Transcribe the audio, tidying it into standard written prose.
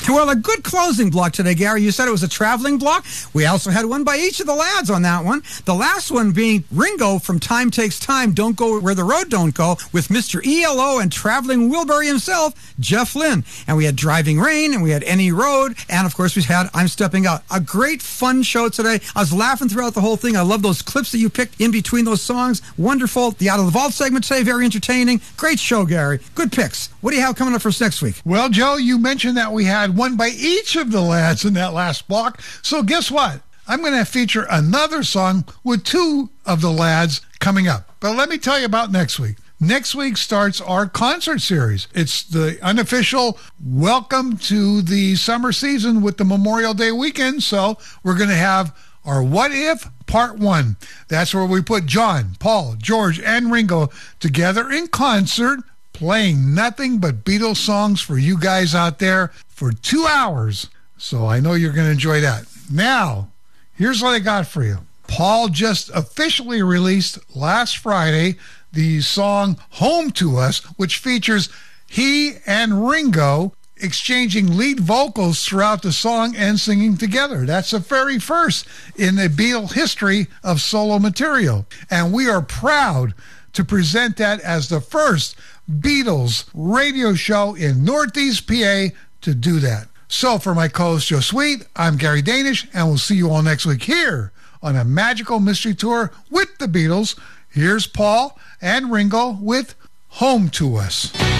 Well, a good closing block today, Gary. You said it was a traveling block. We also had one by each of the lads on that one. The last one being Ringo from Time Takes Time, Don't Go Where the Road Don't Go, with Mr. ELO and traveling Wilbury himself, Jeff Lynne. And we had Driving Rain, and we had Any Road, and of course we had I'm Stepping Out. A great fun show today. I was laughing throughout the whole thing. I love those clips that you picked in between those songs. Wonderful. The Out of the Vault segment today, very entertaining. Great show, Gary. Good picks. What do you have coming up for us next week? Well, Joe, you mentioned that we had one by each of the lads in that last block. So guess what? I'm going to feature another song with two of the lads coming up. But let me tell you about next week. Next week starts our concert series. It's the unofficial welcome to the summer season with the Memorial Day weekend. So we're going to have our What If Part 1. That's where we put John, Paul, George, and Ringo together in concert, playing nothing but Beatles songs for you guys out there for 2 hours. So I know you're going to enjoy that. Now, here's what I got for you. Paul just officially released last Friday the song Home to Us, which features he and Ringo exchanging lead vocals throughout the song and singing together. That's the very first in the Beatle history of solo material. And we are proud to present that as the first Beatles radio show in Northeast PA to do that. So for my co-host Joe Sweet, I'm Gary Danish, and we'll see you all next week here on a magical mystery tour with the Beatles. Here's Paul and Ringo with Home to Us.